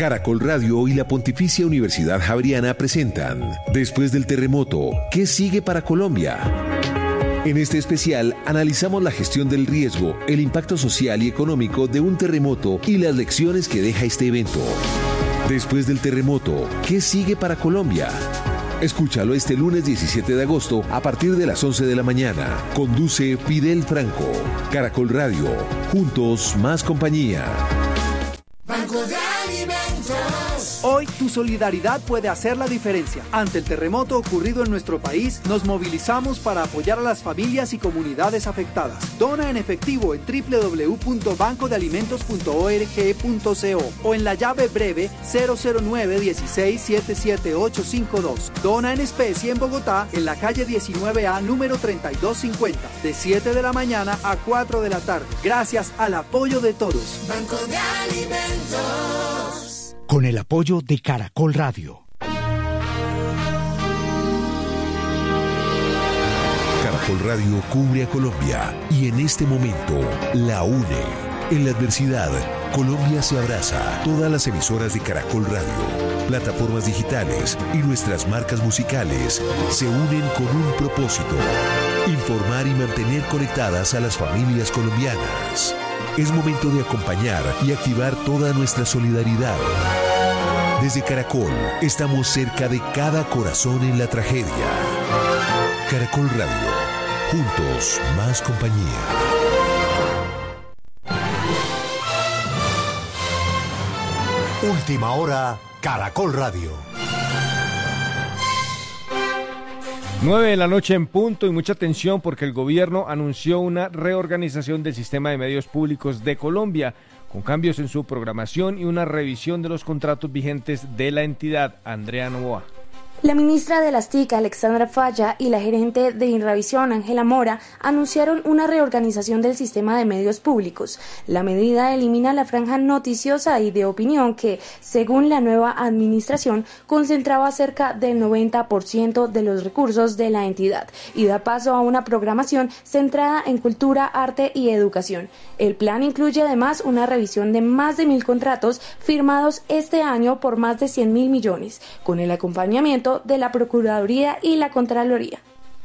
Caracol Radio y la Pontificia Universidad Javeriana presentan Después del terremoto, ¿qué sigue para Colombia? En este especial analizamos la gestión del riesgo, el impacto social y económico de un terremoto y las lecciones que deja este evento. Después del terremoto, ¿qué sigue para Colombia? Escúchalo este lunes 17 de agosto a partir de las 11 de la mañana. Conduce Fidel Franco. Caracol Radio. Juntos, más compañía. Banco de Alimentos. Hoy tu solidaridad puede hacer la diferencia. Ante el terremoto ocurrido en nuestro país, nos movilizamos para apoyar a las familias y comunidades afectadas. Dona en efectivo en www.bancodealimentos.org.co o en la llave breve 009-16-77852. Dona en especie en Bogotá, en la calle 19A, número 3250, de 7 de la mañana a 4 de la tarde. Gracias al apoyo de todos. Banco de Alimentos. Con el apoyo de Caracol Radio. Caracol Radio cubre a Colombia y en este momento la une. En la adversidad, Colombia se abraza. Todas las emisoras de Caracol Radio, plataformas digitales y nuestras marcas musicales se unen con un propósito: informar y mantener conectadas a las familias colombianas. Es momento de acompañar y activar toda nuestra solidaridad. Desde Caracol, estamos cerca de cada corazón en la tragedia. Caracol Radio. Juntos, más compañía. Última hora, Caracol Radio. 9 de la noche en punto y mucha atención porque el gobierno anunció una reorganización del sistema de medios públicos de Colombia, con cambios en su programación y una revisión de los contratos vigentes de la entidad. Andrea Novoa. La ministra de las TIC, Alexandra Falla, y la gerente de Inravisión, Ángela Mora, anunciaron una reorganización del sistema de medios públicos. La medida elimina la franja noticiosa y de opinión que, según la nueva administración, concentraba cerca del 90% de los recursos de la entidad y da paso a una programación centrada en cultura, arte y educación. El plan incluye además una revisión de más de 1.000 contratos firmados este año por más de 100.000 millones, con el acompañamiento de la Procuraduría y la Contraloría.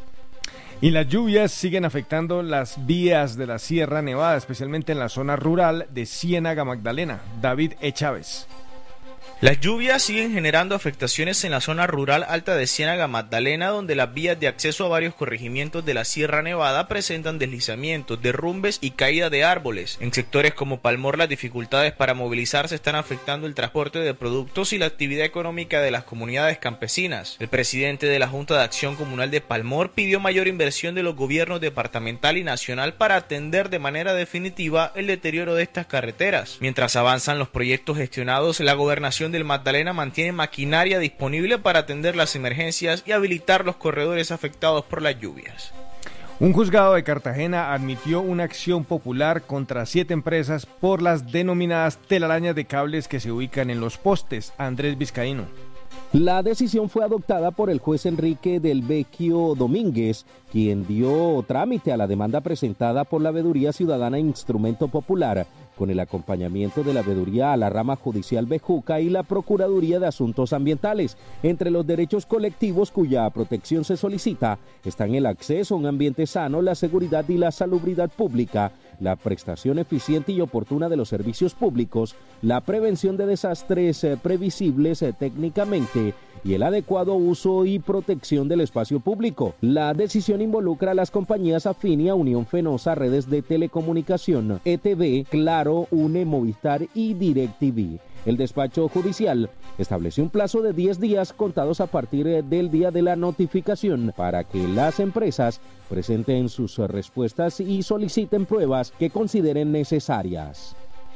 Y las lluvias siguen afectando las vías de la Sierra Nevada, especialmente en la zona rural de Ciénaga Magdalena. David E. Chávez. Las lluvias siguen generando afectaciones en la zona rural alta de Ciénaga Magdalena, donde las vías de acceso a varios corregimientos de la Sierra Nevada presentan deslizamientos, derrumbes y caída de árboles. En sectores como Palmor, las dificultades para movilizarse están afectando el transporte de productos y la actividad económica de las comunidades campesinas. El presidente de la Junta de Acción Comunal de Palmor pidió mayor inversión de los gobiernos departamental y nacional para atender de manera definitiva el deterioro de estas carreteras. Mientras avanzan los proyectos gestionados, la gobernación del Magdalena mantiene maquinaria disponible para atender las emergencias y habilitar los corredores afectados por las lluvias. Un juzgado de Cartagena admitió una acción popular contra 7 empresas por las denominadas telarañas de cables que se ubican en los postes. Andrés Vizcaíno. La decisión fue adoptada por el juez Enrique del Vecchio Domínguez, quien dio trámite a la demanda presentada por la Veeduría Ciudadana Instrumento Popular, con el acompañamiento de la Veeduría a la Rama Judicial Bejuca y la Procuraduría de Asuntos Ambientales. Entre los derechos colectivos cuya protección se solicita están el acceso a un ambiente sano, la seguridad y la salubridad pública, la prestación eficiente y oportuna de los servicios públicos, la prevención de desastres previsibles técnicamente y el adecuado uso y protección del espacio público. La decisión involucra a las compañías Afinia, Unión Fenosa, Redes de Telecomunicación, ETV, Claro, UNE, Movistar y DirecTV. El despacho judicial estableció un plazo de 10 días contados a partir del día de la notificación para que las empresas presenten sus respuestas y soliciten pruebas que consideren necesarias.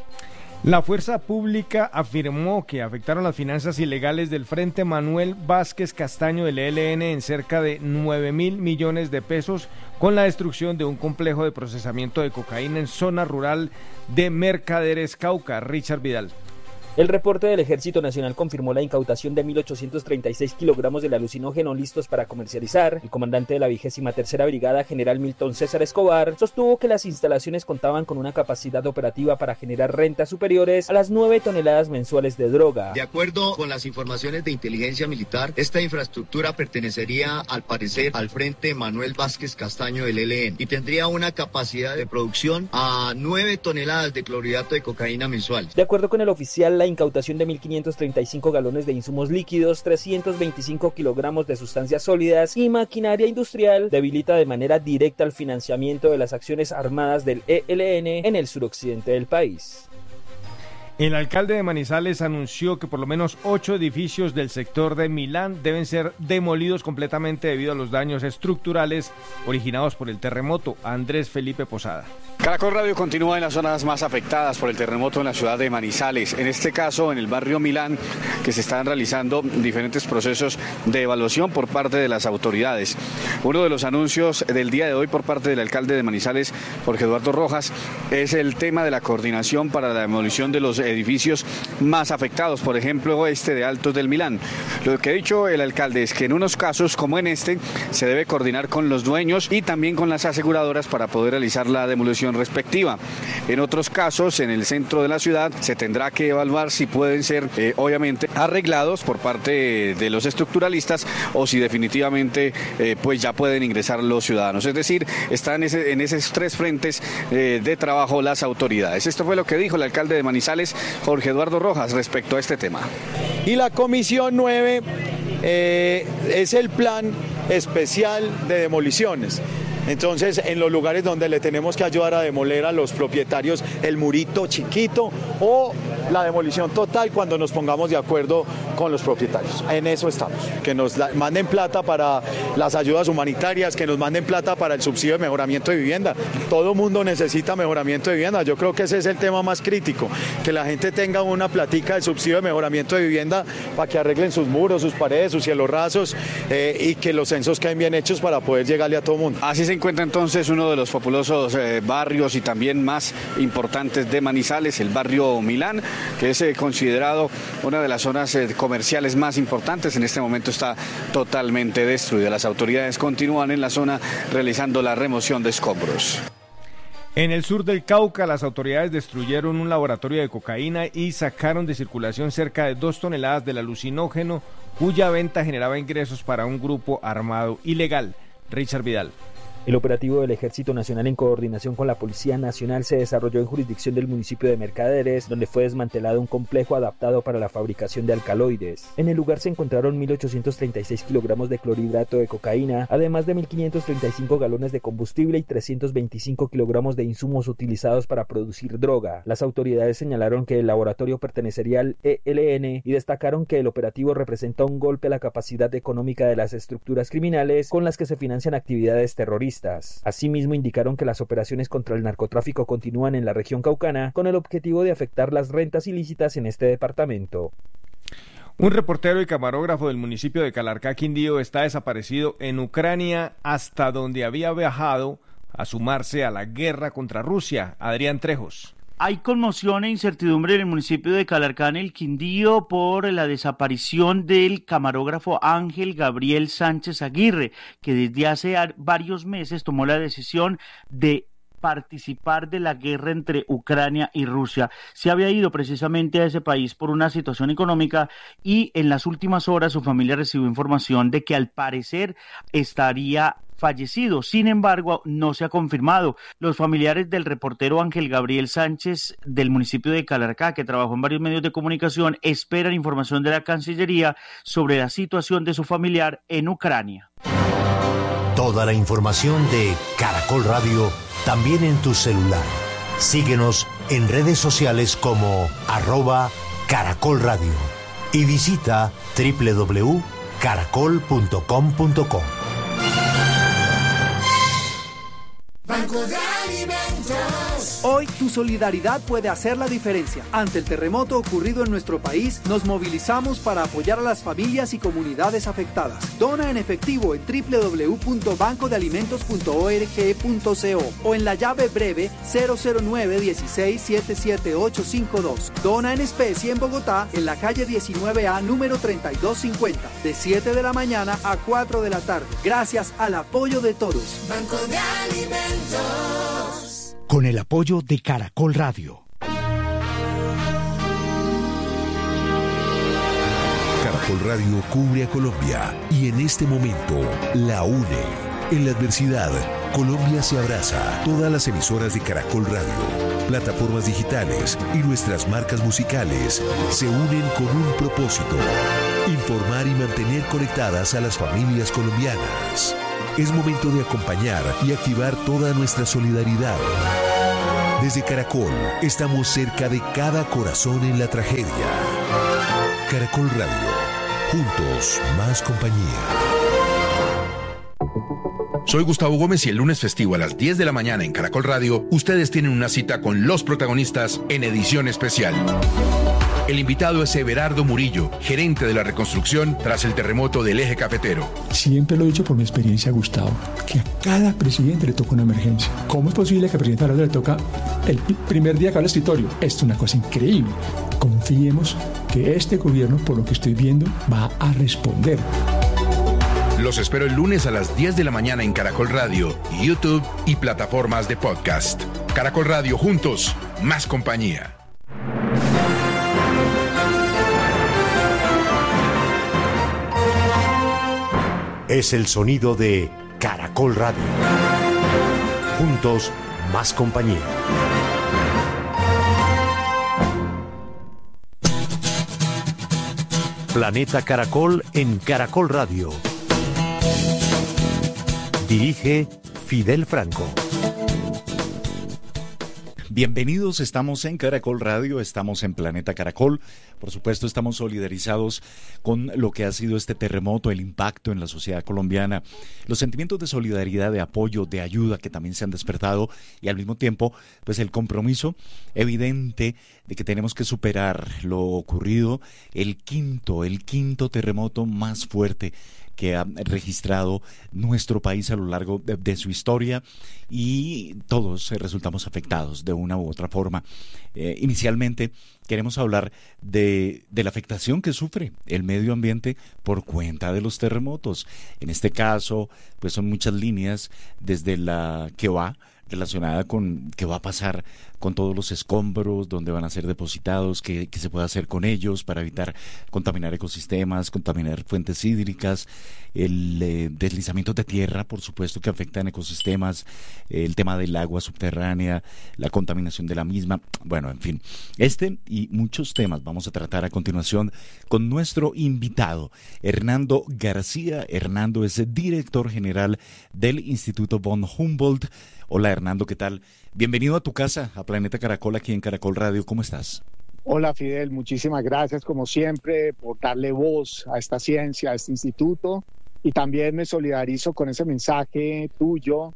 La fuerza pública afirmó que afectaron las finanzas ilegales del Frente Manuel Vázquez Castaño del ELN en cerca de 9.000 millones de pesos con la destrucción de un complejo de procesamiento de cocaína en zona rural de Mercaderes, Cauca. Richard Vidal. El reporte del Ejército Nacional confirmó la incautación de 1.836 kilogramos del alucinógeno listos para comercializar. El comandante de la 23ª Brigada, general Milton César Escobar, sostuvo que las instalaciones contaban con una capacidad operativa para generar rentas superiores a las 9 toneladas mensuales de droga. De acuerdo con las informaciones de inteligencia militar, esta infraestructura pertenecería, al parecer, al Frente Manuel Vázquez Castaño del ELN y tendría una capacidad de producción a 9 toneladas de clorhidrato de cocaína mensual. De acuerdo con el oficial, la incautación de 1.535 galones de insumos líquidos, 325 kilogramos de sustancias sólidas y maquinaria industrial debilita de manera directa el financiamiento de las acciones armadas del ELN en el suroccidente del país. El alcalde de Manizales anunció que por lo menos 8 edificios del sector de Milán deben ser demolidos completamente debido a los daños estructurales originados por el terremoto. Andrés Felipe Posada. Caracol Radio continúa en las zonas más afectadas por el terremoto en la ciudad de Manizales. En este caso, en el barrio Milán, que se están realizando diferentes procesos de evaluación por parte de las autoridades. Uno de los anuncios del día de hoy por parte del alcalde de Manizales, Jorge Eduardo Rojas, es el tema de la coordinación para la demolición de los edificios más afectados, por ejemplo de Altos del Milán. Lo que ha dicho el alcalde es que en unos casos como en este se debe coordinar con los dueños y también con las aseguradoras para poder realizar la demolición respectiva. En otros casos, en el centro de la ciudad, se tendrá que evaluar si pueden ser obviamente arreglados por parte de los estructuralistas o si definitivamente pues ya pueden ingresar los ciudadanos. Es decir, están en esos 3 frentes de trabajo las autoridades. Esto fue lo que dijo el alcalde de Manizales, Jorge Eduardo Rojas, respecto a este tema. Y la Comisión 9 es el plan especial de demoliciones. Entonces, en los lugares donde le tenemos que ayudar a demoler a los propietarios el murito chiquito o la demolición total cuando nos pongamos de acuerdo con los propietarios. En eso estamos. Que nos manden plata para las ayudas humanitarias, que nos manden plata para el subsidio de mejoramiento de vivienda. Todo mundo necesita mejoramiento de vivienda. Yo creo que ese es el tema más crítico. Que la gente tenga una platica de subsidio de mejoramiento de vivienda para que arreglen sus muros, sus paredes, sus cielos rasos y que los censos queden bien hechos para poder llegarle a todo mundo. Así se encuentra entonces uno de los populosos barrios y también más importantes de Manizales, el barrio Milán, que es considerado una de las zonas comerciales más importantes. En este momento está totalmente destruida. Las autoridades continúan en la zona realizando la remoción de escombros. En el sur del Cauca, las autoridades destruyeron un laboratorio de cocaína y sacaron de circulación cerca de 2 toneladas del alucinógeno, cuya venta generaba ingresos para un grupo armado ilegal. Richard Vidal. El operativo del Ejército Nacional en coordinación con la Policía Nacional se desarrolló en jurisdicción del municipio de Mercaderes, donde fue desmantelado un complejo adaptado para la fabricación de alcaloides. En el lugar se encontraron 1.836 kilogramos de clorhidrato de cocaína, además de 1.535 galones de combustible y 325 kilogramos de insumos utilizados para producir droga. Las autoridades señalaron que el laboratorio pertenecería al ELN y destacaron que el operativo representa un golpe a la capacidad económica de las estructuras criminales con las que se financian actividades terroristas. Asimismo, indicaron que las operaciones contra el narcotráfico continúan en la región caucana con el objetivo de afectar las rentas ilícitas en este departamento. Un reportero y camarógrafo del municipio de Calarcá, Quindío, está desaparecido en Ucrania, hasta donde había viajado a sumarse a la guerra contra Rusia. Adrián Trejos. Hay conmoción e incertidumbre en el municipio de Calarcá, en el Quindío, por la desaparición del camarógrafo Ángel Gabriel Sánchez Aguirre, que desde hace varios meses tomó la decisión de participar de la guerra entre Ucrania y Rusia. Se había ido precisamente a ese país por una situación económica y en las últimas horas su familia recibió información de que al parecer estaría fallecido. Sin embargo, no se ha confirmado. Los familiares del reportero Ángel Gabriel Sánchez del municipio de Calarcá, que trabajó en varios medios de comunicación, esperan información de la Cancillería sobre la situación de su familiar en Ucrania. Toda la información de Caracol Radio también en tu celular. Síguenos en redes sociales como @Caracol Radio y visita www.caracol.com.co. Banco de Alimentos. Hoy tu solidaridad puede hacer la diferencia. Ante el terremoto ocurrido en nuestro país, nos movilizamos para apoyar a las familias y comunidades afectadas. Dona en efectivo en www.bancodealimentos.org.co o en la llave breve 009-16-77852. Dona en especie en Bogotá, en la calle 19A número 3250, de 7 de la mañana a 4 de la tarde. Gracias al apoyo de todos. Banco de Alimentos. Con el apoyo de Caracol Radio. Caracol Radio cubre a Colombia y en este momento la une. En la adversidad, Colombia se abraza. Todas las emisoras de Caracol Radio, plataformas digitales y nuestras marcas musicales se unen con un propósito: informar y mantener conectadas a las familias colombianas. Es momento de acompañar y activar toda nuestra solidaridad. Desde Caracol, estamos cerca de cada corazón en la tragedia. Caracol Radio, juntos, más compañía. Soy Gustavo Gómez y el lunes festivo a las 10 de la mañana en Caracol Radio, ustedes tienen una cita con los protagonistas en edición especial. El invitado es Everardo Murillo, gerente de la reconstrucción tras el terremoto del Eje Cafetero. Siempre lo he dicho por mi experiencia, Gustavo, que a cada presidente le toca una emergencia. ¿Cómo es posible que al presidente Araujo le toca el primer día que va al escritorio? Esto es una cosa increíble. Confiemos que este gobierno, por lo que estoy viendo, va a responder. Los espero el lunes a las 10 de la mañana en Caracol Radio, YouTube y plataformas de podcast. Caracol Radio, juntos, más compañía. Es el sonido de Caracol Radio. Juntos, más compañía. Planeta Caracol en Caracol Radio. Dirige Fidel Franco. Bienvenidos, estamos en Caracol Radio, estamos en Planeta Caracol. Por supuesto, estamos solidarizados con lo que ha sido este terremoto, el impacto en la sociedad colombiana, los sentimientos de solidaridad, de apoyo, de ayuda que también se han despertado y al mismo tiempo, pues el compromiso evidente de que tenemos que superar lo ocurrido, el quinto terremoto más fuerte que ha registrado nuestro país a lo largo de su historia, y todos resultamos afectados de una u otra forma. Inicialmente queremos hablar de la afectación que sufre el medio ambiente por cuenta de los terremotos. En este caso, pues son muchas líneas, desde la que va relacionada con qué va a pasar con todos los escombros, dónde van a ser depositados, qué se puede hacer con ellos para evitar contaminar ecosistemas, contaminar fuentes hídricas, el deslizamiento de tierra, por supuesto, que afectan ecosistemas, el tema del agua subterránea, la contaminación de la misma. Bueno, en fin, este y muchos temas vamos a tratar a continuación con nuestro invitado, Hernando García. Hernando es el director general del Instituto von Humboldt. Hola Hernando, ¿qué tal? Bienvenido a tu casa, a Planeta Caracol, aquí en Caracol Radio. ¿Cómo estás? Hola Fidel, muchísimas gracias como siempre por darle voz a esta ciencia, a este instituto, y también me solidarizo con ese mensaje tuyo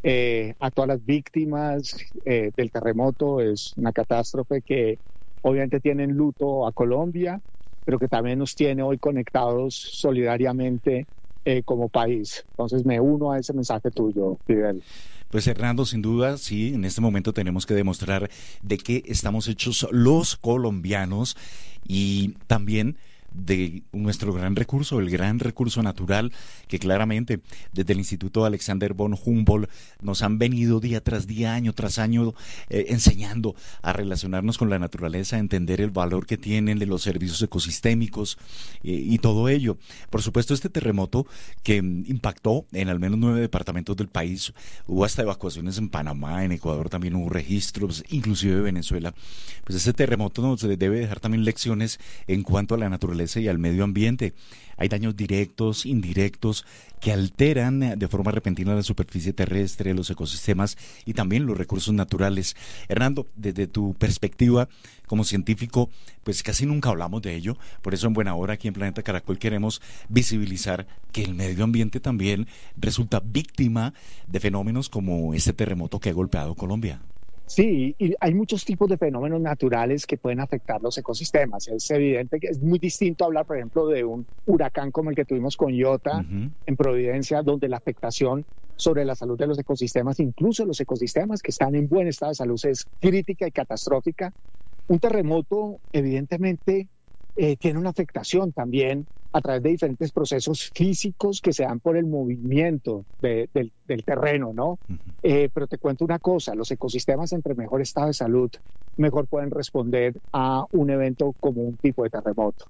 a todas las víctimas del terremoto. Es una catástrofe que obviamente tiene en luto a Colombia, pero que también nos tiene hoy conectados solidariamente como país. Entonces me uno a ese mensaje tuyo, Fidel. Pues Hernando, sin duda, sí, en este momento tenemos que demostrar de qué estamos hechos los colombianos y también de nuestro gran recurso, el gran recurso natural, que claramente desde el Instituto Alexander von Humboldt nos han venido día tras día, año tras año, enseñando a relacionarnos con la naturaleza, a entender el valor que tienen de los servicios ecosistémicos y todo ello. Por supuesto, este terremoto que impactó en al menos 9 departamentos del país, hubo hasta evacuaciones en Panamá, en Ecuador también hubo registros, inclusive Venezuela. Pues este terremoto nos debe dejar también lecciones en cuanto a la naturaleza y al medio ambiente. Hay daños directos, indirectos, que alteran de forma repentina la superficie terrestre, los ecosistemas y también los recursos naturales. Hernando, desde tu perspectiva como científico, pues casi nunca hablamos de ello, por eso en buena hora aquí en Planeta Caracol queremos visibilizar que el medio ambiente también resulta víctima de fenómenos como este terremoto que ha golpeado Colombia. Sí, y hay muchos tipos de fenómenos naturales que pueden afectar los ecosistemas. Es evidente que es muy distinto hablar, por ejemplo, de un huracán como el que tuvimos con Iota en Providencia, donde la afectación sobre la salud de los ecosistemas, incluso los ecosistemas que están en buen estado de salud, es crítica y catastrófica. Un terremoto, evidentemente, tiene una afectación también a través de diferentes procesos físicos que se dan por el movimiento del terreno, ¿no? Pero te cuento una cosa, los ecosistemas entre mejor estado de salud, mejor pueden responder a un evento como un tipo de terremoto.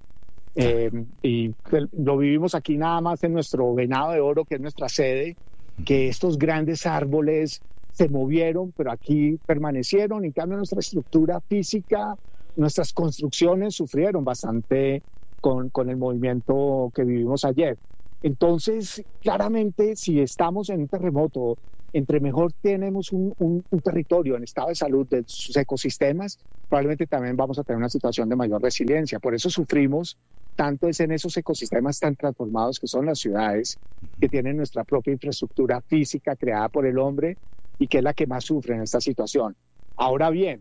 Y lo vivimos aquí nada más en nuestro Venado de Oro, que es nuestra sede, que estos grandes árboles se movieron, pero aquí permanecieron. En cambio, nuestra estructura física, nuestras construcciones sufrieron bastante con el movimiento que vivimos ayer. Entonces, claramente, si estamos en un terremoto, entre mejor tenemos un territorio en estado de salud de sus ecosistemas, probablemente también vamos a tener una situación de mayor resiliencia. Por eso sufrimos tanto es en esos ecosistemas tan transformados que son las ciudades, que tienen nuestra propia infraestructura física creada por el hombre y que es la que más sufre en esta situación. Ahora bien,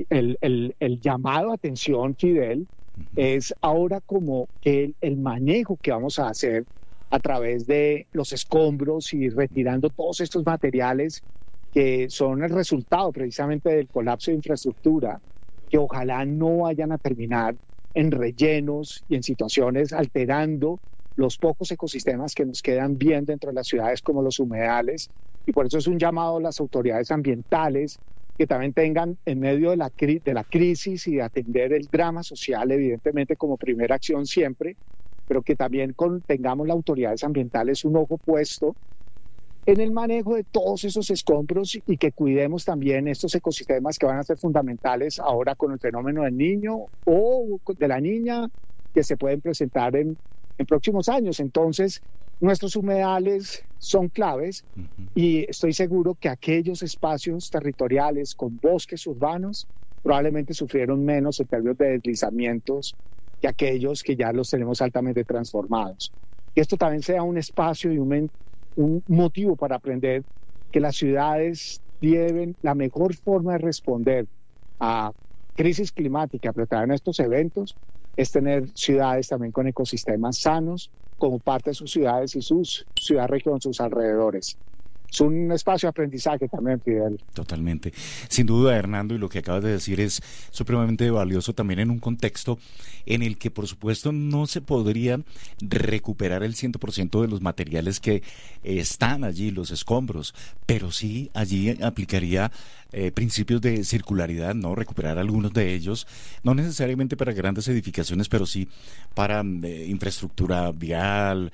el llamado a atención, Fidel, es ahora como el manejo que vamos a hacer a través de los escombros y retirando todos estos materiales que son el resultado precisamente del colapso de infraestructura, que ojalá no vayan a terminar en rellenos y en situaciones alterando los pocos ecosistemas que nos quedan bien dentro de las ciudades, como los humedales. Y por eso es un llamado a las autoridades ambientales que también tengan, en medio de la crisis y de atender el drama social, evidentemente como primera acción siempre, pero que también tengamos las autoridades ambientales un ojo puesto en el manejo de todos esos escombros y que cuidemos también estos ecosistemas que van a ser fundamentales ahora con el fenómeno del niño o de la niña que se pueden presentar en próximos años. Entonces, nuestros humedales son claves y estoy seguro que aquellos espacios territoriales con bosques urbanos probablemente sufrieron menos en términos de deslizamientos que aquellos que ya los tenemos altamente transformados. Que esto también sea un espacio y un motivo para aprender que las ciudades tienen la mejor forma de responder a crisis climática, pero también a estos eventos, es tener ciudades también con ecosistemas sanos como parte de sus ciudades y sus ciudad-región, sus alrededores. Es un espacio de aprendizaje también, Fidel. Totalmente. Sin duda, Hernando, y lo que acabas de decir es supremamente valioso también en un contexto en el que, por supuesto, no se podría recuperar el 100% de los materiales que están allí, los escombros, pero sí allí aplicaría principios de circularidad, ¿no? Recuperar algunos de ellos, no necesariamente para grandes edificaciones, pero sí para infraestructura vial,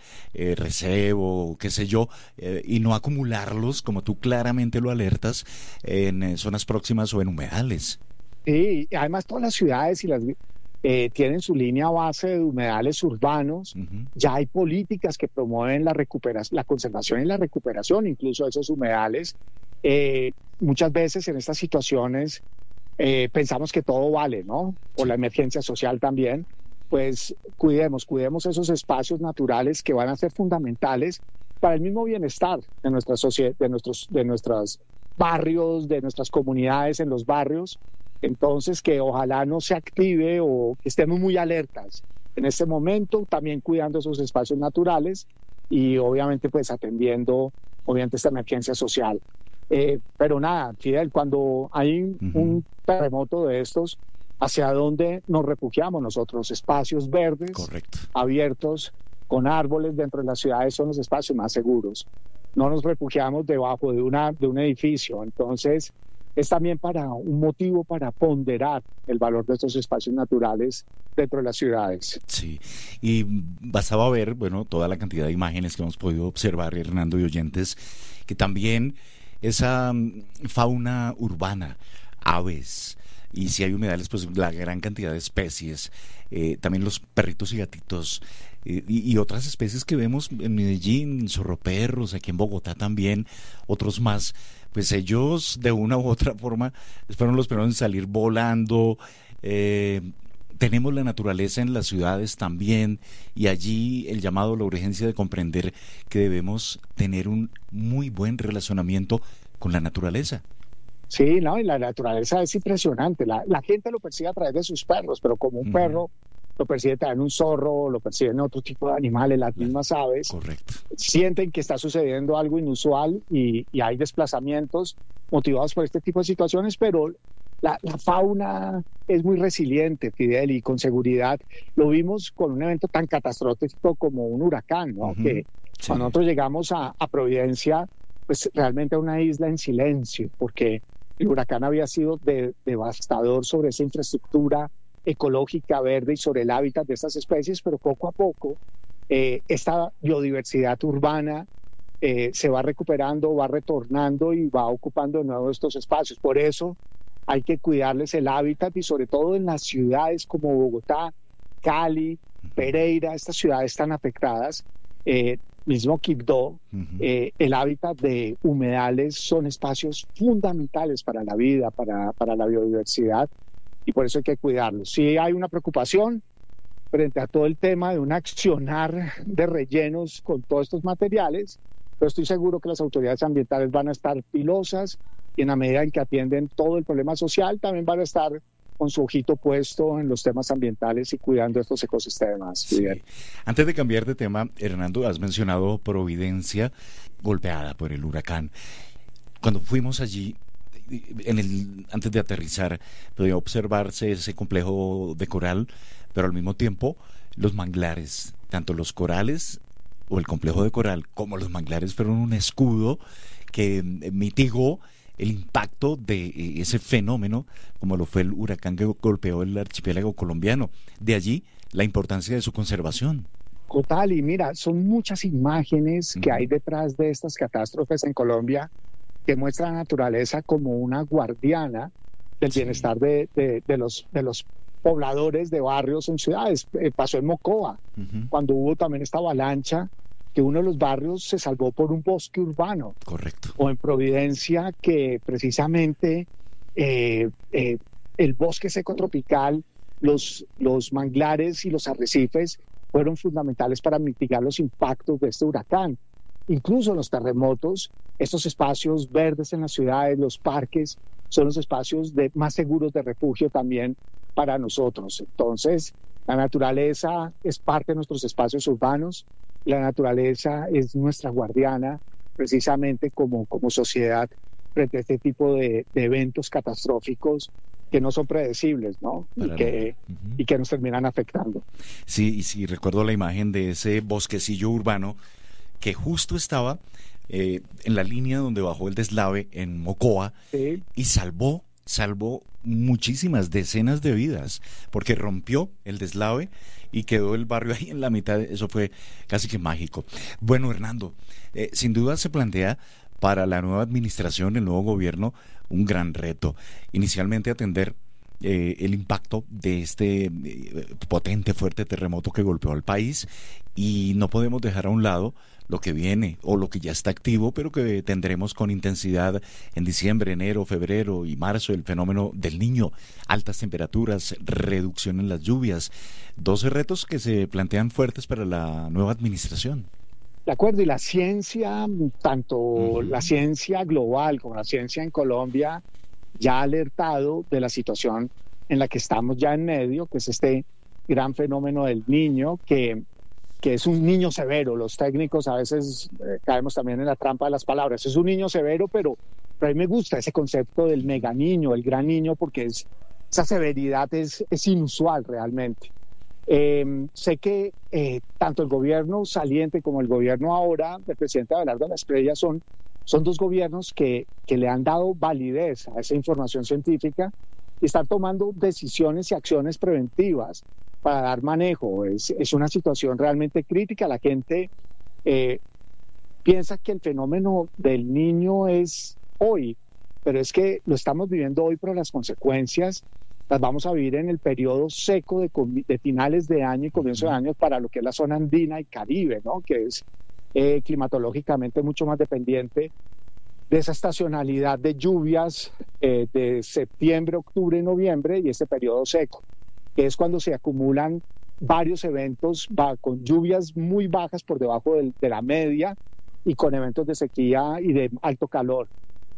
recebo, qué sé yo, y no acumularlos, como tú claramente lo alertas, en zonas próximas o en humedales. Sí, además todas las ciudades tienen su línea base de humedales urbanos. Ya hay políticas que promueven la conservación y la recuperación incluso de esos humedales. Muchas veces en estas situaciones pensamos que todo vale, ¿no? O la emergencia social también. Pues cuidemos esos espacios naturales que van a ser fundamentales para el mismo bienestar de nuestra sociedad, de nuestros barrios, de nuestras comunidades en los barrios. Entonces, que ojalá no se active o que estemos muy alertas en este momento, también cuidando esos espacios naturales y obviamente pues atendiendo esta emergencia social. Pero nada, Fidel, cuando hay un terremoto de estos, ¿hacia dónde nos refugiamos nosotros? Espacios verdes, abiertos, con árboles dentro de las ciudades son los espacios más seguros. No nos refugiamos debajo de un edificio. Entonces, es también un motivo para ponderar el valor de estos espacios naturales dentro de las ciudades. Sí, y bastaba ver, bueno, toda la cantidad de imágenes que hemos podido observar, Hernando y oyentes, que también esa fauna urbana, aves, y si hay humedales, pues la gran cantidad de especies, también los perritos y gatitos, y otras especies que vemos en Medellín, zorroperros, aquí en Bogotá también, otros más, pues ellos de una u otra forma fueron los primeros en salir volando. Tenemos la naturaleza en las ciudades también, y allí el llamado, la urgencia de comprender que debemos tener un muy buen relacionamiento con la naturaleza. Sí, no, y la naturaleza es impresionante. La gente lo percibe a través de sus perros, pero como un perro lo percibe también un zorro, lo perciben otro tipo de animales, las mismas aves. Correcto. Sienten que está sucediendo algo inusual y hay desplazamientos motivados por este tipo de situaciones, pero la fauna es muy resiliente, Fidel, y con seguridad lo vimos con un evento tan catastrófico como un huracán, ¿no? Que cuando nosotros llegamos a Providencia, pues realmente una isla en silencio, porque el huracán había sido devastador sobre esa infraestructura ecológica, verde y sobre el hábitat de estas especies, pero poco a poco esta biodiversidad urbana se va recuperando, va retornando y va ocupando de nuevo estos espacios. Por eso hay que cuidarles el hábitat y sobre todo en las ciudades como Bogotá, Cali, Pereira, estas ciudades tan afectadas, mismo Quibdó, el hábitat de humedales son espacios fundamentales para la vida, para la biodiversidad, y por eso hay que cuidarlos. Sí hay una preocupación frente a todo el tema de un accionar de rellenos con todos estos materiales, pero estoy seguro que las autoridades ambientales van a estar pilosas y en la medida en que atienden todo el problema social, también van a estar con su ojito puesto en los temas ambientales y cuidando estos ecosistemas. Sí. Antes de cambiar de tema, Hernando, has mencionado Providencia golpeada por el huracán. Cuando fuimos allí, antes de aterrizar, podía observarse ese complejo de coral, pero al mismo tiempo los manglares, tanto los corales o el complejo de coral como los manglares fueron un escudo que mitigó el impacto de ese fenómeno como lo fue el huracán que golpeó el archipiélago colombiano. De allí la importancia de su conservación. Total, y mira, son muchas imágenes que hay detrás de estas catástrofes en Colombia que muestran la naturaleza como una guardiana del bienestar de los pobladores de barrios en ciudades. Pasó en Mocoa, cuando hubo también esta avalancha, que uno de los barrios se salvó por un bosque urbano. Correcto. O en Providencia, que precisamente el bosque seco tropical, los manglares y los arrecifes fueron fundamentales para mitigar los impactos de este huracán. Incluso los terremotos, estos espacios verdes en las ciudades, los parques, son los espacios más seguros de refugio también para nosotros. Entonces, la naturaleza es parte de nuestros espacios urbanos. La naturaleza es nuestra guardiana, precisamente como sociedad, frente a este tipo de eventos catastróficos que no son predecibles, ¿no? Y que nos terminan afectando. Sí, y sí, recuerdo la imagen de ese bosquecillo urbano que justo estaba en la línea donde bajó el deslave en Mocoa, sí, y salvó muchísimas decenas de vidas, porque rompió el deslave y quedó el barrio ahí en la mitad. Eso fue casi que mágico. Bueno, Hernando, sin duda se plantea para la nueva administración, el nuevo gobierno, un gran reto. Inicialmente atender el impacto de este potente, fuerte terremoto que golpeó al país, y no podemos dejar a un lado lo que viene o lo que ya está activo, pero que tendremos con intensidad en diciembre, enero, febrero y marzo, el fenómeno del Niño, altas temperaturas, reducción en las lluvias, 12 retos que se plantean fuertes para la nueva administración. De acuerdo, y la ciencia, tanto la ciencia global como la ciencia en Colombia, ya ha alertado de la situación en la que estamos ya en medio, que es este gran fenómeno del Niño, que es un niño severo. Los técnicos a veces caemos también en la trampa de las palabras. Es un niño severo, pero a mí me gusta ese concepto del mega niño, el gran niño, porque esa severidad es inusual realmente. Sé que tanto el gobierno saliente como el gobierno ahora del presidente Abelardo Estrella son dos gobiernos que le han dado validez a esa información científica y están tomando decisiones y acciones preventivas para dar manejo. Es una situación realmente crítica. La gente piensa que el fenómeno del Niño es hoy, pero es que lo estamos viviendo hoy, pero las consecuencias las vamos a vivir en el periodo seco de finales de año y comienzo de año para lo que es la zona andina y Caribe, ¿no? Que es climatológicamente mucho más dependiente de esa estacionalidad de lluvias de septiembre, octubre, noviembre, y ese periodo seco, que es cuando se acumulan varios eventos con lluvias muy bajas por debajo de la media y con eventos de sequía y de alto calor.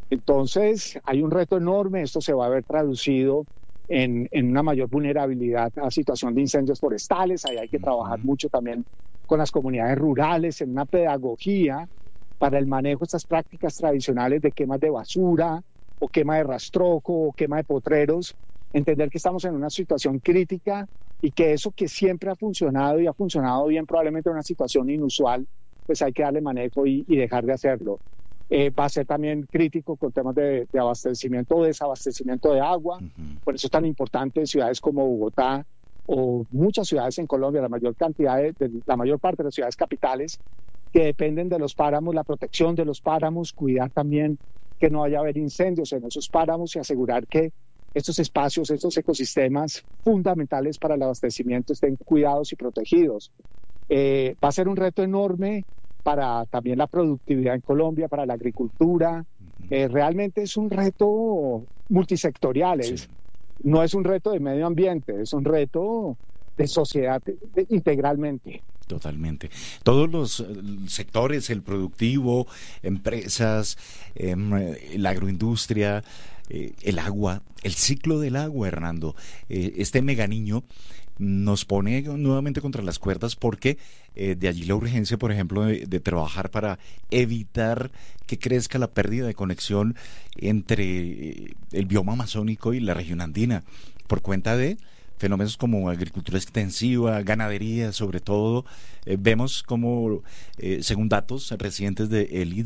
Entonces, hay un reto enorme, esto se va a ver traducido en una mayor vulnerabilidad a situación de incendios forestales. Ahí hay que trabajar mucho también con las comunidades rurales, en una pedagogía para el manejo de estas prácticas tradicionales de quemas de basura, o quema de rastrojo, o quema de potreros. Entender que estamos en una situación crítica y que eso que siempre ha funcionado y ha funcionado bien, probablemente en una situación inusual, pues hay que darle manejo y dejar de hacerlo. Va a ser también crítico con temas de abastecimiento o desabastecimiento de agua. Por eso es tan importante ciudades como Bogotá o muchas ciudades en Colombia, la mayor parte de las ciudades capitales, que dependen de los páramos, la protección de los páramos, cuidar también que no vaya a haber incendios en esos páramos y asegurar que estos espacios, estos ecosistemas fundamentales para el abastecimiento estén cuidados y protegidos. Va a ser un reto enorme para también la productividad en Colombia, para la agricultura. Realmente es un reto multisectorial, no es un reto de medio ambiente, es un reto de sociedad integralmente. Totalmente. Todos los sectores, el productivo, empresas, la agroindustria, el agua, el ciclo del agua, Hernando. Este meganiño nos pone nuevamente contra las cuerdas porque de allí la urgencia, por ejemplo, de trabajar para evitar que crezca la pérdida de conexión entre el bioma amazónico y la región andina por cuenta de fenómenos como agricultura extensiva, ganadería sobre todo. Vemos como, según datos recientes de ELI,